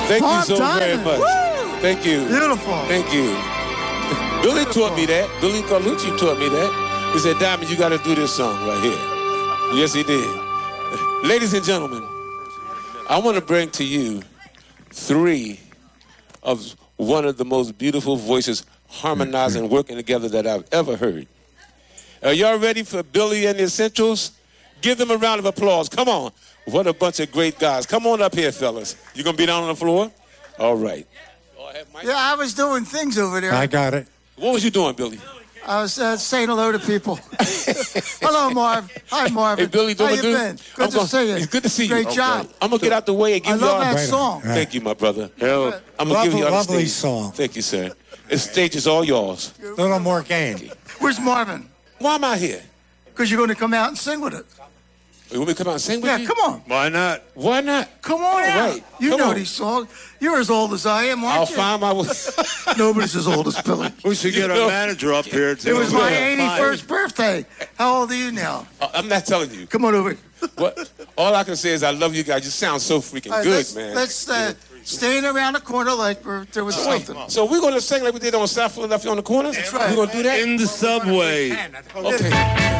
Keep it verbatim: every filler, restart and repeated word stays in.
Thank Marv you so Diamond. very much. Woo! Thank you. Beautiful. Thank you. Billy taught me that. Billy Carlucci taught me that. He said, Diamond, you got to do this song right here. Yes, he did. Ladies and gentlemen, I want to bring to you three of one of the most beautiful voices harmonizing, working together that I've ever heard. Are y'all ready for Billy and the Essentials? Give them a round of applause. Come on. What a bunch of great guys. Come on up here, fellas. You going to be down on the floor? All right. Yeah, I was doing things over there. I got it. What was you doing, Billy? I was uh, saying hello to people. Hello, Marv. Hi, Marvin. Hey, Billy, doing How you good? been? Good I'm to gonna, see you. It's good to see you. Great Okay. job. I'm going to get out the way and give I you love all... that Right. song. Right. Thank you, my brother. I'm going to Lovely, give you all the lovely stage. song. Thank you, sir. The stage is all yours. Little more game. Where's Marvin? Why am I here? Because you're going to come out and sing with it. You want me to come out and sing with Yeah, you? come on. Why not? Why not? Come on out. right. You Come know on. these songs. You're as old as I am, aren't I'll you? find my way. Nobody's as old as Billy. We should get You our know- manager up here. It was my Yeah. eighty-first birthday. How old are you now? Uh, I'm not telling you. Come on over. What? All I can say is I love you guys. You sound so freaking All right, good, let's, man. Let's uh, stand around the corner like we're, there was Wait, something. so we're going to sing like we did on South Philadelphia on the corner? That's right. We're going to do that? In the subway. Okay.